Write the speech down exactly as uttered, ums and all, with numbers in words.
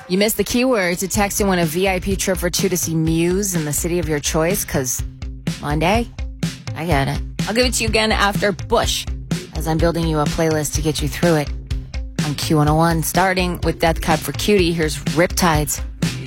You missed the keyword to text and win a V I P trip for two to see Muse in the city of your choice, because Monday, I get it. I'll give it to you again after Bush, as I'm building you a playlist to get you through it on Q one oh one, starting with Death Cab for Cutie. Here's Riptides.